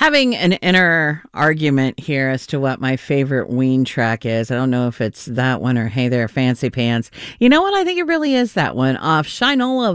having an inner argument here as to what my favorite Ween track is. I don't know if it's that one or Hey There, Fancy Pants. You know what? I think it really is that one off Shinola